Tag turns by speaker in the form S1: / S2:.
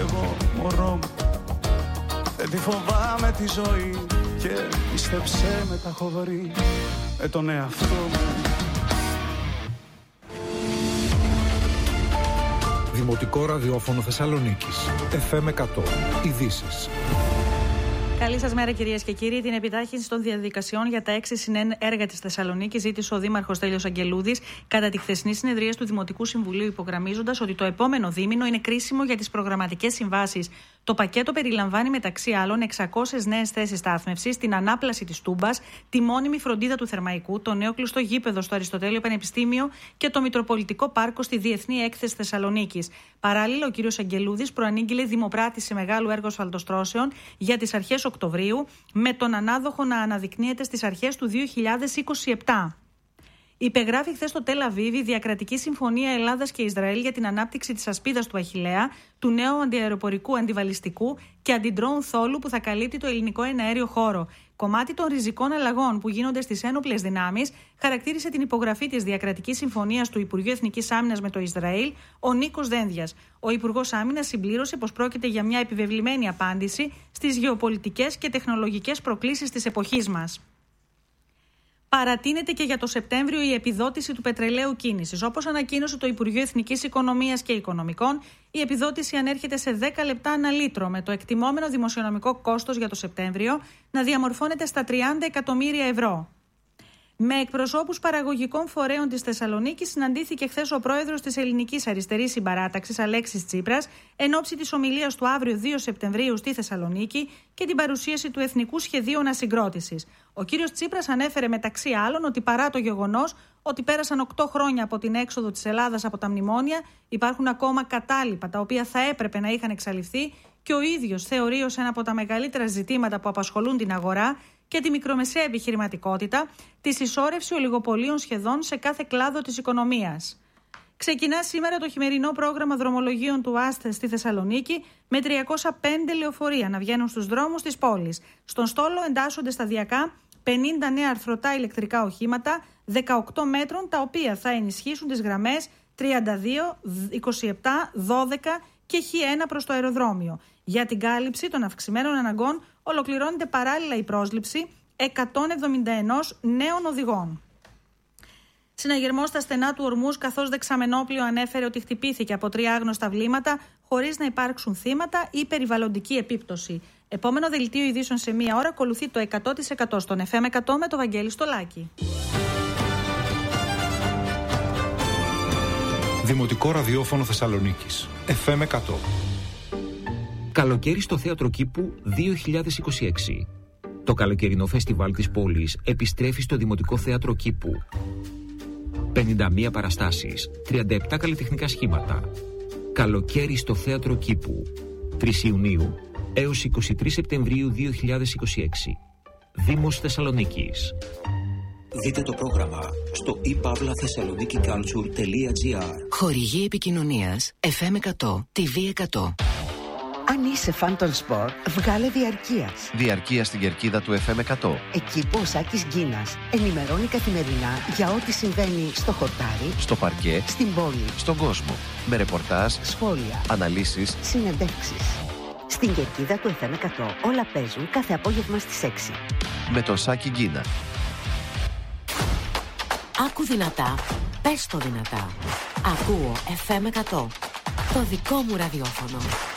S1: εγώ μωρό μου. Δεν τη φοβάμαι τη ζωή και πίστεψέ με τα έχω βρει με τον εαυτό μου.
S2: Δημοτικό ραδιόφωνο Θεσσαλονίκης. FM 100. Ειδήσεις.
S3: Καλή σας μέρα, κυρίες και κύριοι. Την επιτάχυνση των διαδικασιών για τα 6+1 έργα της Θεσσαλονίκης ζήτησε ο Δήμαρχος Στέλιος Αγγελούδης κατά τη χθεσινή συνεδρία του Δημοτικού Συμβουλίου, υπογραμμίζοντας ότι το επόμενο δίμηνο είναι κρίσιμο για τις προγραμματικές συμβάσεις. Το πακέτο περιλαμβάνει μεταξύ άλλων 600 νέες θέσεις στάθμευσης, την ανάπλαση της Τούμπας, τη μόνιμη φροντίδα του Θερμαϊκού, το νέο κλειστό γήπεδο στο Αριστοτέλειο Πανεπιστήμιο και το Μητροπολιτικό Πάρκο στη Διεθνή Έκθεση Θεσσαλονίκης. Παράλληλα, ο κ. Αγγελούδης προανήγγειλε δημοπράτηση μεγάλου έργου ασφαλτοστρώσεων για τις αρχές Οκτωβρίου, με τον ανάδοχο να αναδεικνύεται στις αρχές του 2027. Υπεγράφει χθες στο Τελ Αβίβ η Διακρατική Συμφωνία Ελλάδας και Ισραήλ για την ανάπτυξη της ασπίδας του Αχιλλέα, του νέου αντιαεροπορικού, αντιβαλιστικού και αντιντρόουν θόλου που θα καλύπτει το ελληνικό εναέριο χώρο. Κομμάτι των ριζικών αλλαγών που γίνονται στις ένοπλες δυνάμεις, χαρακτήρισε την υπογραφή της Διακρατικής Συμφωνίας του Υπουργείου Εθνικής Άμυνας με το Ισραήλ, ο Νίκος Δένδιας. Ο Υπουργός Άμυνας συμπλήρωσε πως πρόκειται για μια επιβεβλημένη απάντηση στις γεωπολιτικές και τεχνολογικές προκλήσεις της εποχής μας. Παρατείνεται και για το Σεπτέμβριο η επιδότηση του πετρελαίου κίνησης. Όπως ανακοίνωσε το Υπουργείο Εθνικής Οικονομίας και Οικονομικών, η επιδότηση ανέρχεται σε 10 λεπτά ανά λίτρο, με το εκτιμόμενο δημοσιονομικό κόστος για το Σεπτέμβριο να διαμορφώνεται στα 30 εκατομμύρια ευρώ. Με εκπροσώπους παραγωγικών φορέων της Θεσσαλονίκης συναντήθηκε χθες ο πρόεδρος της Ελληνικής Αριστερής Συμπαράταξης, Αλέξης Τσίπρας, εν ώψη της ομιλίας του αύριο 2 Σεπτεμβρίου στη Θεσσαλονίκη και την παρουσίαση του Εθνικού Σχεδίου Ανασυγκρότησης. Ο κύριος Τσίπρας ανέφερε μεταξύ άλλων ότι παρά το γεγονός ότι πέρασαν 8 χρόνια από την έξοδο της Ελλάδας από τα μνημόνια, υπάρχουν ακόμα κατάλοιπα τα οποία θα έπρεπε να είχαν εξαλειφθεί και ο ίδιος θεωρεί ως ένα από τα μεγαλύτερα ζητήματα που απασχολούν την αγορά και τη μικρομεσαία επιχειρηματικότητα, τη συσσόρευση ολιγοπολίων σχεδόν σε κάθε κλάδο της οικονομίας. Ξεκινά σήμερα το χειμερινό πρόγραμμα δρομολογίων του ΑΣΤ στη Θεσσαλονίκη, με 305 λεωφορεία να βγαίνουν στους δρόμους της πόλης. Στον στόλο εντάσσονται σταδιακά 50 νέα αρθρωτά ηλεκτρικά οχήματα 18 μέτρων, τα οποία θα ενισχύσουν τις γραμμές 32, 27, 12 και Χ1 προς το αεροδρόμιο. Για την κάλυψη των αυξημένων αναγκών ολοκληρώνεται παράλληλα η πρόσληψη 171 νέων οδηγών. Συναγερμός στα στενά του Ορμούς, καθώς δεξαμενόπλιο ανέφερε ότι χτυπήθηκε από 3 άγνωστα βλήματα χωρίς να υπάρξουν θύματα ή περιβαλλοντική επίπτωση. Επόμενο δελτίο ειδήσεων σε 1 ώρα, ακολουθεί το 100% στον FM 100 με το Βαγγέλη Στολάκη.
S2: Δημοτικό ραδιόφωνο Θεσσαλονίκης. FM 100.
S4: Καλοκαίρι στο Θέατρο Κήπου 2026. Το καλοκαιρινό φεστιβάλ της πόλης επιστρέφει στο Δημοτικό Θέατρο Κήπου. 51 παραστάσεις, 37 καλλιτεχνικά σχήματα. Καλοκαίρι στο Θέατρο Κήπου. 3 Ιουνίου έως 23 Σεπτεμβρίου 2026. Δήμος Θεσσαλονίκης.
S5: Δείτε το πρόγραμμα στο ipavlathessaloniki.culture.gr.
S6: Χορηγή επικοινωνίας FM 100, TV 100. Αν είσαι φαν των σπορ, βγάλε διαρκείας.
S7: Διαρκεία στην κερκίδα του FM 100.
S6: Εκεί που ο Σάκης Γκίνας ενημερώνει καθημερινά για ό,τι συμβαίνει στο χορτάρι,
S7: Στο παρκέ,
S6: στην πόλη,
S7: στον κόσμο. Με ρεπορτάζ,
S6: σχόλια,
S7: αναλύσεις,
S6: συνεντεύξεις. Στην κερκίδα του FM 100 όλα παίζουν κάθε απόγευμα στις 6.
S7: με τον Σάκη Γκίνα.
S8: Άκου δυνατά, πες το δυνατά. Ακούω FM 100, το δικό μου ραδιόφωνο.